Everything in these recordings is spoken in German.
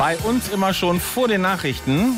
Bei uns immer schon vor den Nachrichten.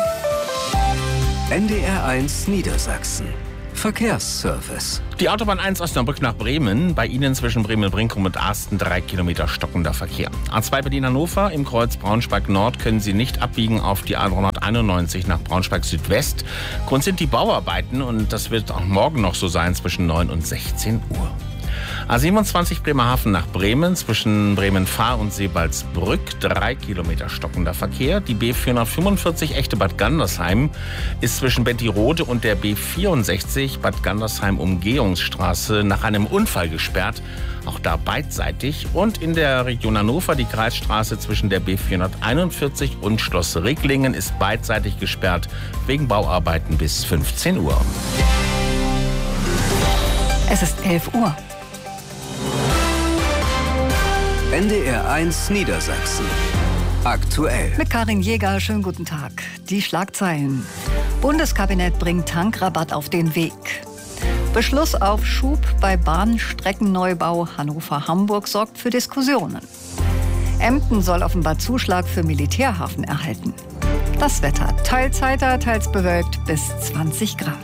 NDR1 Niedersachsen. Verkehrsservice. Die Autobahn 1 Osnabrück nach Bremen. Bei Ihnen zwischen Bremen-Brinkum und Asten 3 Kilometer stockender Verkehr. A2 Berlin-Hannover im Kreuz Braunschweig-Nord können Sie nicht abbiegen auf die A391 nach Braunschweig-Südwest. Grund sind die Bauarbeiten und das wird auch morgen noch so sein zwischen 9 und 16 Uhr. A27 Bremerhaven nach Bremen zwischen Bremen-Fahr und Sebalsbrück 3 Kilometer stockender Verkehr. Die B445 Echte Bad Gandersheim ist zwischen Bettirode und der B64 Bad Gandersheim Umgehungsstraße nach einem Unfall gesperrt. Auch da beidseitig. Und in der Region Hannover die Kreisstraße zwischen der B441 und Schloss Ricklingen ist beidseitig gesperrt wegen Bauarbeiten bis 15 Uhr. Es ist 11 Uhr. NDR1 Niedersachsen. Aktuell. Mit Karin Jäger, schönen guten Tag. Die Schlagzeilen. Bundeskabinett bringt Tankrabatt auf den Weg. Beschluss auf Schub bei Bahnstreckenneubau Hannover-Hamburg sorgt für Diskussionen. Emden soll offenbar Zuschlag für Militärhafen erhalten. Das Wetter teils heiter, teils bewölkt bis 20 Grad.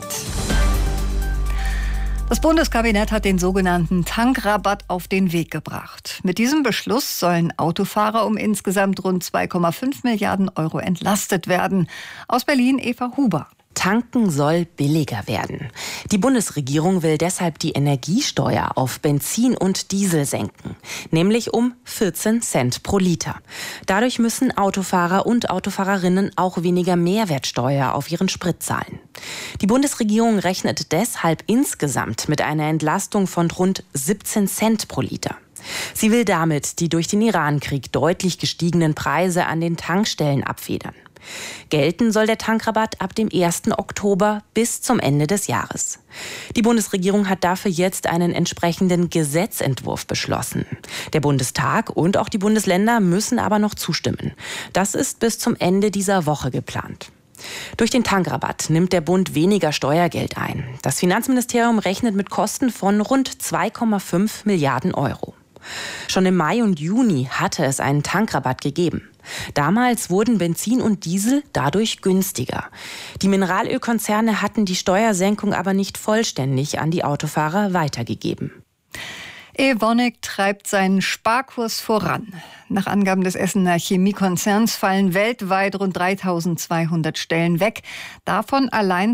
Das Bundeskabinett hat den sogenannten Tankrabatt auf den Weg gebracht. Mit diesem Beschluss sollen Autofahrer um insgesamt rund 2,5 Milliarden Euro entlastet werden. Aus Berlin Eva Huber. Tanken soll billiger werden. Die Bundesregierung will deshalb die Energiesteuer auf Benzin und Diesel senken, nämlich um 14 Cent pro Liter. Dadurch müssen Autofahrer und Autofahrerinnen auch weniger Mehrwertsteuer auf ihren Sprit zahlen. Die Bundesregierung rechnet deshalb insgesamt mit einer Entlastung von rund 17 Cent pro Liter. Sie will damit die durch den Irankrieg deutlich gestiegenen Preise an den Tankstellen abfedern. Gelten soll der Tankrabatt ab dem 1. Oktober bis zum Ende des Jahres. Die Bundesregierung hat dafür jetzt einen entsprechenden Gesetzentwurf beschlossen. Der Bundestag und auch die Bundesländer müssen aber noch zustimmen. Das ist bis zum Ende dieser Woche geplant. Durch den Tankrabatt nimmt der Bund weniger Steuergeld ein. Das Finanzministerium rechnet mit Kosten von rund 2,5 Milliarden Euro. Schon im Mai und Juni hatte es einen Tankrabatt gegeben. Damals wurden Benzin und Diesel dadurch günstiger. Die Mineralölkonzerne hatten die Steuersenkung aber nicht vollständig an die Autofahrer weitergegeben. Evonik treibt seinen Sparkurs voran. Nach Angaben des Essener Chemiekonzerns fallen weltweit rund 3.200 Stellen weg, davon allein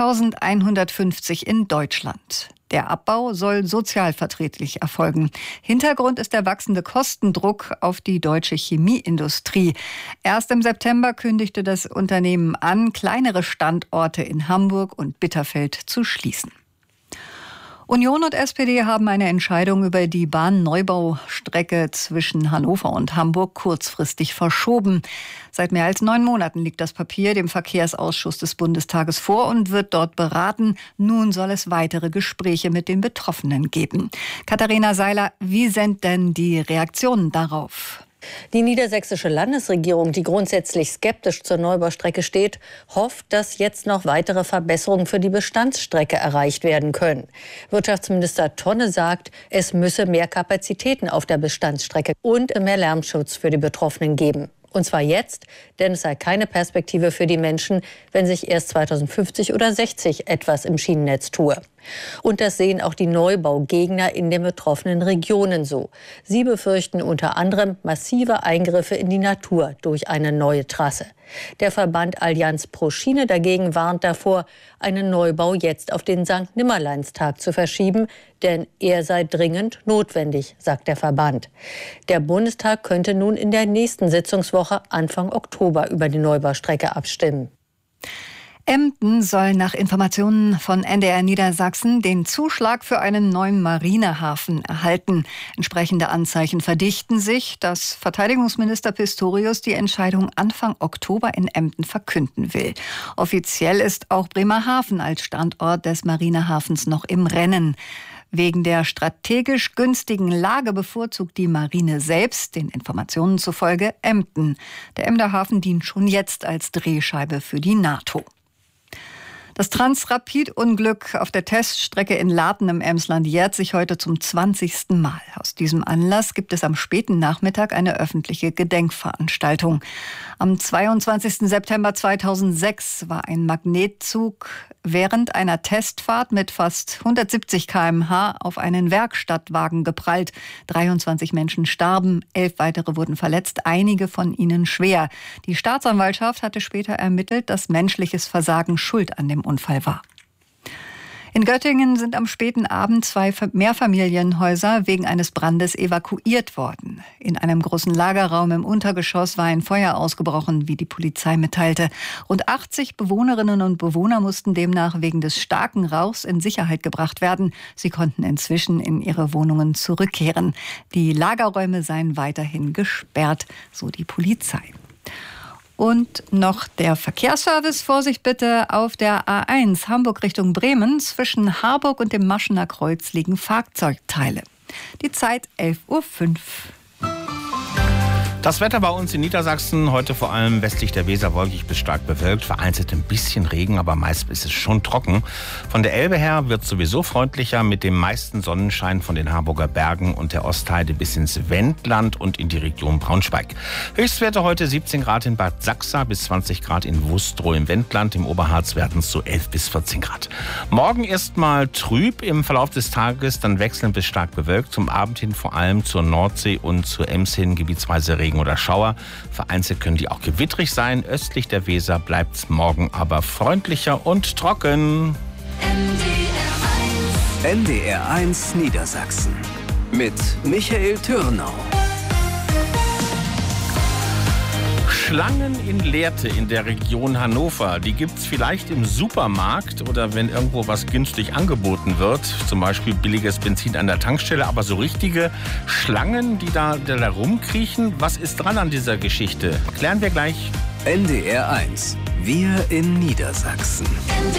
2.150 in Deutschland. Der Abbau soll sozialverträglich erfolgen. Hintergrund ist der wachsende Kostendruck auf die deutsche Chemieindustrie. Erst im September kündigte das Unternehmen an, kleinere Standorte in Hamburg und Bitterfeld zu schließen. Union und SPD haben eine Entscheidung über die Bahnneubau-Strecke zwischen Hannover und Hamburg kurzfristig verschoben. Seit mehr als 9 Monaten liegt das Papier dem Verkehrsausschuss des Bundestages vor und wird dort beraten. Nun soll es weitere Gespräche mit den Betroffenen geben. Katharina Seiler, wie sind denn die Reaktionen darauf? Die niedersächsische Landesregierung, die grundsätzlich skeptisch zur Neubaustrecke steht, hofft, dass jetzt noch weitere Verbesserungen für die Bestandsstrecke erreicht werden können. Wirtschaftsminister Tonne sagt, es müsse mehr Kapazitäten auf der Bestandsstrecke und mehr Lärmschutz für die Betroffenen geben. Und zwar jetzt, denn es sei keine Perspektive für die Menschen, wenn sich erst 2050 oder 60 etwas im Schienennetz tue. Und das sehen auch die Neubaugegner in den betroffenen Regionen so. Sie befürchten unter anderem massive Eingriffe in die Natur durch eine neue Trasse. Der Verband Allianz pro Schiene dagegen warnt davor, einen Neubau jetzt auf den Sankt-Nimmerleins-Tag zu verschieben, denn er sei dringend notwendig, sagt der Verband. Der Bundestag könnte nun in der nächsten Sitzungswoche Anfang Oktober über die Neubaustrecke abstimmen. Emden soll nach Informationen von NDR Niedersachsen den Zuschlag für einen neuen Marinehafen erhalten. Entsprechende Anzeichen verdichten sich, dass Verteidigungsminister Pistorius die Entscheidung Anfang Oktober in Emden verkünden will. Offiziell ist auch Bremerhaven als Standort des Marinehafens noch im Rennen. Wegen der strategisch günstigen Lage bevorzugt die Marine selbst, den Informationen zufolge, Emden. Der Emder Hafen dient schon jetzt als Drehscheibe für die NATO. Das Transrapid-Unglück auf der Teststrecke in Laarten im Emsland jährt sich heute zum 20. Mal. Aus diesem Anlass gibt es am späten Nachmittag eine öffentliche Gedenkveranstaltung. Am 22. September 2006 war ein Magnetzug während einer Testfahrt mit fast 170 km/h auf einen Werkstattwagen geprallt. 23 Menschen starben, 11 weitere wurden verletzt, einige von ihnen schwer. Die Staatsanwaltschaft hatte später ermittelt, dass menschliches Versagen schuld an dem Unfall war. In Göttingen sind am späten Abend 2 Mehrfamilienhäuser wegen eines Brandes evakuiert worden. In einem großen Lagerraum im Untergeschoss war ein Feuer ausgebrochen, wie die Polizei mitteilte. Rund 80 Bewohnerinnen und Bewohner mussten demnach wegen des starken Rauchs in Sicherheit gebracht werden. Sie konnten inzwischen in ihre Wohnungen zurückkehren. Die Lagerräume seien weiterhin gesperrt, so die Polizei. Und noch der Verkehrsservice. Vorsicht bitte auf der A1 Hamburg Richtung Bremen. Zwischen Harburg und dem Maschener Kreuz liegen Fahrzeugteile. Die Zeit 11:05 Uhr. Das Wetter bei uns in Niedersachsen, heute vor allem westlich der Weser wolkig bis stark bewölkt, vereinzelt ein bisschen Regen, aber meist ist es schon trocken. Von der Elbe her wird es sowieso freundlicher mit dem meisten Sonnenschein von den Harburger Bergen und der Ostheide bis ins Wendland und in die Region Braunschweig. Höchstwerte heute 17 Grad in Bad Sachsa bis 20 Grad in Wustrow im Wendland. Im Oberharz werden es so 11 bis 14 Grad. Morgen erstmal trüb im Verlauf des Tages, dann wechselnd bis stark bewölkt. Zum Abend hin vor allem zur Nordsee und zur Ems hin gebietsweise Regen oder Schauer. Vereinzelt können die auch gewittrig sein. Östlich der Weser bleibt es morgen aber freundlicher und trocken. NDR1 Niedersachsen mit Michael Türnau. Schlangen in Lehrte in der Region Hannover, die gibt es vielleicht im Supermarkt oder wenn irgendwo was günstig angeboten wird, zum Beispiel billiges Benzin an der Tankstelle, aber so richtige Schlangen, die da rumkriechen, was ist dran an dieser Geschichte? Klären wir gleich. NDR1, wir in Niedersachsen.